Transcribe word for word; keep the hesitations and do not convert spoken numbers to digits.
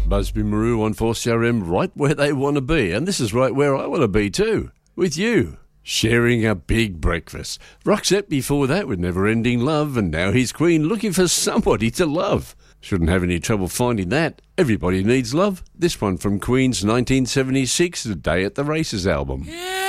Busby Maroo on four C R M, right where they want to be. And this is right where I want to be too, with you. Sharing a big breakfast. Roxette before that with Never Ending Love, and now he's Queen looking for somebody to love. Shouldn't have any trouble finding that. Everybody needs love. This one from Queen's nineteen seventy-six, The Day at the Races album. Yeah.